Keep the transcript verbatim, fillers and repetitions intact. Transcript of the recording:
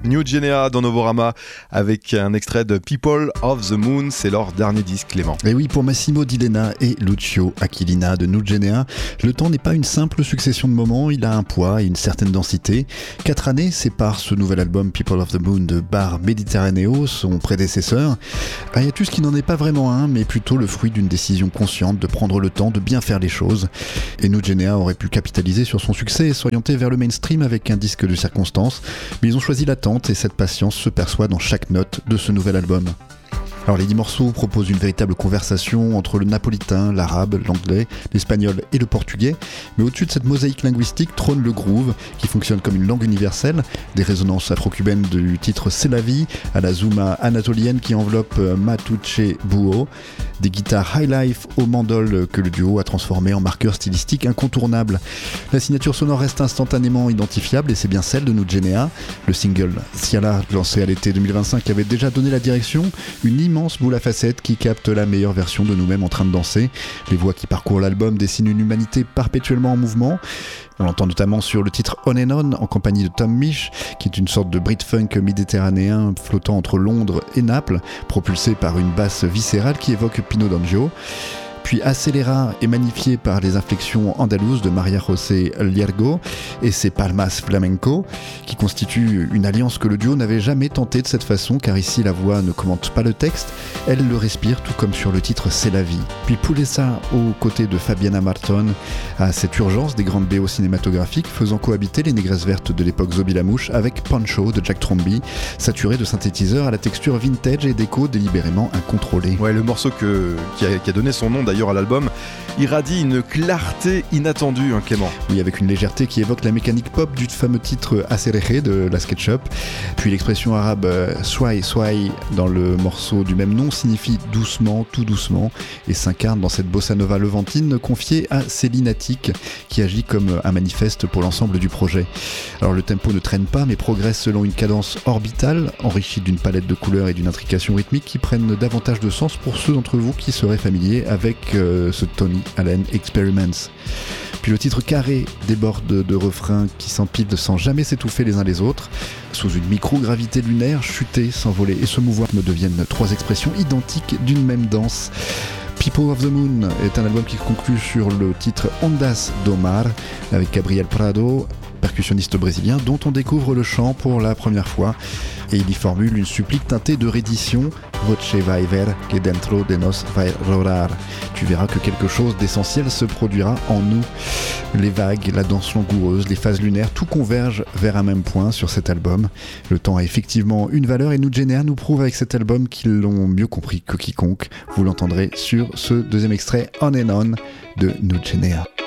New Genea dans Novorama avec un extrait de People of the Moon, c'est leur dernier disque, Clément. Et oui, pour Massimo Di Lena et Lucio Aquilina de New Genea, le temps n'est pas une simple succession de moments, il a un poids et une certaine densité. Quatre années séparent ce nouvel album People of the Moon de Bar Mediterraneo, son prédécesseur. Un hiatus qui n'en est pas vraiment un, mais plutôt le fruit d'une décision consciente de prendre le temps de bien faire les choses. Et New Genea aurait pu capitaliser sur son succès et s'orienter vers le mainstream avec un disque de circonstance, mais ils ont choisi l'attente et cette patience se perçoit dans chaque note de ce nouvel album. Alors les dix morceaux proposent une véritable conversation entre le napolitain, l'arabe, l'anglais, l'espagnol et le portugais, mais au-dessus de cette mosaïque linguistique trône le groove qui fonctionne comme une langue universelle, des résonances afro-cubaines du titre C'est la vie à la zouma anatolienne qui enveloppe Matuche Buo, des guitares high life au mandol que le duo a transformé en marqueur stylistique incontournable. La signature sonore reste instantanément identifiable et c'est bien celle de New Genea. Le single Ciala, lancé à l'été deux mille vingt-cinq, avait déjà donné la direction, une immense boule à facettes qui capte la meilleure version de nous-mêmes en train de danser. Les voix qui parcourent l'album dessinent une humanité perpétuellement en mouvement. On l'entend notamment sur le titre On and On en compagnie de Tom Misch, qui est une sorte de Brit-funk méditerranéen flottant entre Londres et Naples, propulsé par une basse viscérale qui évoque Pino D'Angio. Puis Acelera est magnifié par les inflexions andalouses de Maria José Liergo et ses palmas flamenco, qui constituent une alliance que le duo n'avait jamais tentée de cette façon, car ici la voix ne commente pas le texte, elle le respire, tout comme sur le titre C'est la vie. Puis Pulesa, aux côtés de Fabiana Marton, a cette urgence des grandes B O cinématographiques, faisant cohabiter les négresses vertes de l'époque Zobi Lamouche avec Pancho de Jack Tromby, saturé de synthétiseurs à la texture vintage et d'échos délibérément incontrôlés. Ouais, le morceau que, qui, a, qui a donné son nom d'ailleurs à l'album irradie une clarté inattendue, hein, Clément. Oui, avec une légèreté qui évoque la mécanique pop du fameux titre Aserere de la SketchUp. Puis l'expression arabe euh, Swai Swai dans le morceau du même nom signifie doucement, tout doucement, et s'incarne dans cette bossa nova levantine confiée à Céline Attic, qui agit comme un manifeste pour l'ensemble du projet. Alors le tempo ne traîne pas, mais progresse selon une cadence orbitale, enrichie d'une palette de couleurs et d'une intrication rythmique qui prennent davantage de sens pour ceux d'entre vous qui seraient familiers avec euh, ce Tony Allen Experiments. Puis le titre carré déborde de refrains qui s'empilent sans jamais s'étouffer les uns les autres. Sous une microgravité lunaire, chuter, s'envoler et se mouvoir me deviennent trois expressions identiques d'une même danse. People of the Moon est un album qui conclut sur le titre Ondas do Mar avec Gabriel Prado, percussionniste brésilien dont on découvre le chant pour la première fois, et il y formule une supplique teintée de reddition. Voce vai ver que dentro de nos vai rolar. Tu verras que quelque chose d'essentiel se produira en nous. Les vagues, la danse langoureuse, les phases lunaires, tout converge vers un même point sur cet album. Le temps a effectivement une valeur et New Genea nous prouve avec cet album qu'ils l'ont mieux compris que quiconque. Vous l'entendrez sur ce deuxième extrait On and On de New Genea.